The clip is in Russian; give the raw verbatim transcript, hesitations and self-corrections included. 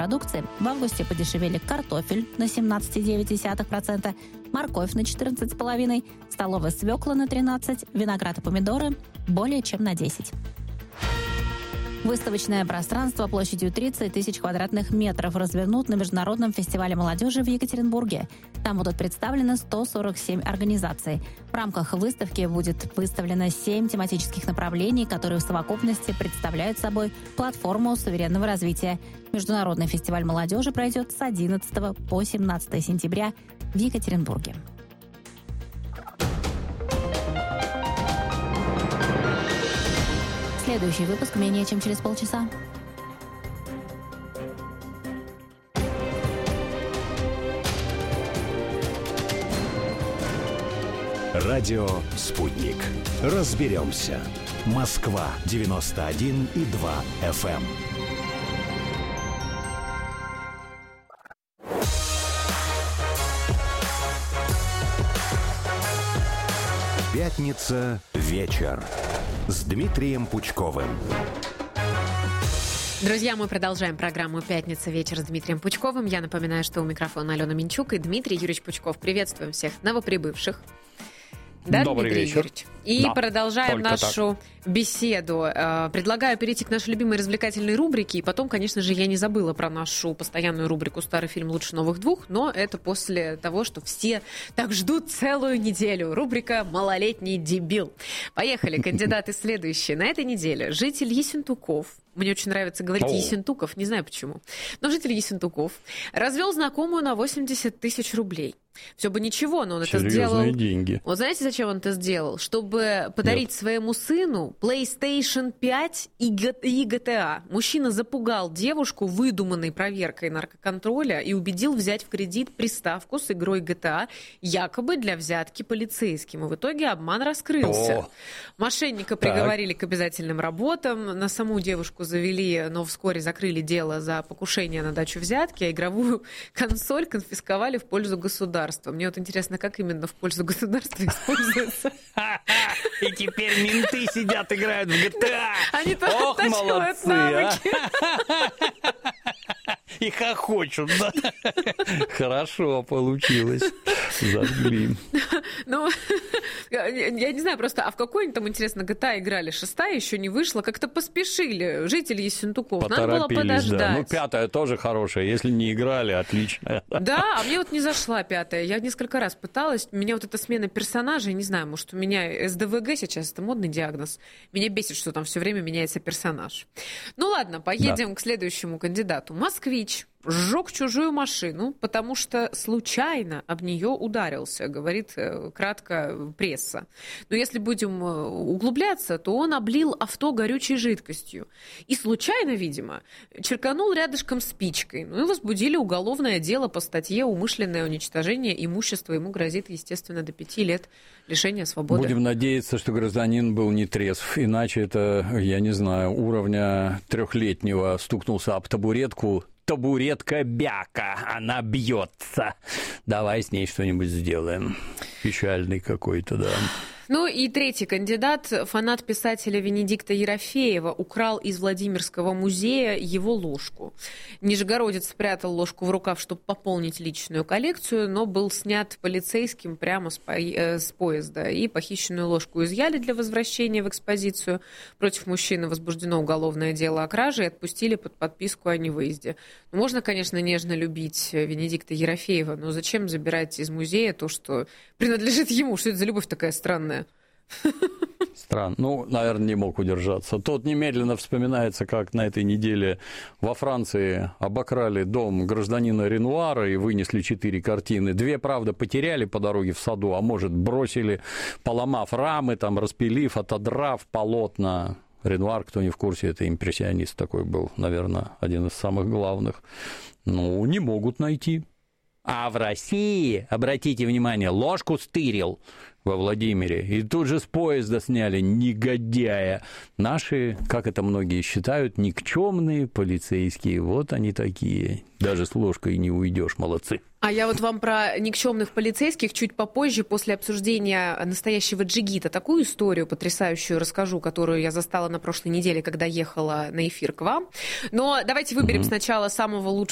продукции в августе подешевели картофель на семнадцать целых девять десятых процента, морковь на четырнадцать целых пять десятых процента, столовая свекла на тринадцать процентов, виноград и помидоры более чем на десять процентов. Выставочное пространство площадью тридцать тысяч квадратных метров развернут на Международном фестивале молодежи в Екатеринбурге. Там будут представлены сто сорок семь организаций. В рамках выставки будет выставлено семь тематических направлений, которые в совокупности представляют собой платформу суверенного развития. Международный фестиваль молодежи пройдет с одиннадцатого по семнадцатое сентября в Екатеринбурге. Следующий выпуск менее чем через полчаса. Радио «Спутник». Разберемся. Москва девяносто один и два эф эм. Пятница. Вечер. С Дмитрием Пучковым. Друзья, мы продолжаем программу «Пятница. Вечер» с Дмитрием Пучковым. Я напоминаю, что у микрофона Алена Минчук и Дмитрий Юрьевич Пучков. Приветствуем всех новоприбывших. Да, Добрый Дмитрий вечер. Юрьевич? И да, продолжаем нашу так. беседу. Предлагаю перейти к нашей любимой развлекательной рубрике. И потом, конечно же, я не забыла про нашу постоянную рубрику «Старый фильм лучше новых двух», но это после того, что все так ждут целую неделю. Рубрика «Малолетний дебил». Поехали, кандидаты следующие. На этой неделе житель Ессентуков, мне очень нравится говорить О. Ессентуков, не знаю почему, но житель Ессентуков развел знакомую на восемьдесят тысяч рублей. Все бы ничего, но он это сделал... Серьезные деньги. Вот знаете, зачем он это сделал? Чтобы подарить Нет. своему сыну PlayStation пять и джи ти эй. Мужчина запугал девушку выдуманной проверкой наркоконтроля и убедил взять в кредит приставку с игрой джи ти эй, якобы для взятки полицейским. И в итоге обман раскрылся. О. Мошенника приговорили к обязательным работам, на саму девушку завели, но вскоре закрыли дело за покушение на дачу взятки, а игровую консоль конфисковали в пользу государства. Мне вот интересно, как именно в пользу государства используется. И теперь менты сидят, играют в джи ти эй. Они Ох, оттачивают молодцы, а. навыки. И хохочут, да? Хорошо получилось. Зажгли. Ну, я не знаю просто, а в какой они там, интересно, джи ти эй играли? Шестая еще не вышла, как-то поспешили жители Ессентуков. Надо было Поторопились, да. подождать. Ну, пятая тоже хорошая. Если не играли, отлично. Да, а мне вот не зашла пятая. Я несколько раз пыталась. Меня вот эта смена персонажей, не знаю, может, у меня эс дэ вэ гэ сейчас, это модный диагноз. Меня бесит, что там все время меняется персонаж. Ну ладно, поедем да. к следующему кандидату. Москвич сжег чужую машину, потому что случайно об нее ударился, говорит кратко пресса. Но если будем углубляться, то он облил авто горючей жидкостью. И случайно, видимо, черканул рядышком спичкой. Ну и возбудили уголовное дело по статье «Умышленное уничтожение имущества». Ему грозит, естественно, до пяти лет лишения свободы. Будем надеяться, что гражданин был не трезв. Иначе это, я не знаю, уровня трехлетнего стукнулся об табуретку. Табуретка бяка, она бьется. Давай с ней что-нибудь сделаем. Печальный какой-то, да. Ну и третий кандидат, фанат писателя Венедикта Ерофеева, украл из Владимирского музея его ложку. Нижегородец спрятал ложку в рукав, чтобы пополнить личную коллекцию, но был снят полицейским прямо с, по... с поезда. И похищенную ложку изъяли для возвращения в экспозицию. Против мужчины возбуждено уголовное дело о краже и отпустили под подписку о невыезде. Ну, можно, конечно, нежно любить Венедикта Ерофеева, но зачем забирать из музея то, что принадлежит ему? Что это за любовь такая странная? Странно. Ну, наверное, не мог удержаться. Тот немедленно вспоминается, как на этой неделе во Франции обокрали дом гражданина Ренуара и вынесли четыре картины. Две, правда, потеряли по дороге в саду, а может, бросили, поломав рамы, там, распилив, отодрав полотна. Ренуар, кто не в курсе, это импрессионист такой был, наверное, один из самых главных. Ну, не могут найти. А в России, обратите внимание, ложку стырил во Владимире, и тут же с поезда сняли, негодяя. Наши, как это многие считают, никчемные полицейские, вот они такие. Даже с ложкой не уйдешь, молодцы. А я вот вам про никчемных полицейских чуть попозже, после обсуждения настоящего джигита, такую историю потрясающую расскажу, которую я застала на прошлой неделе, когда ехала на эфир к вам. Но давайте выберем угу. сначала самого лучшего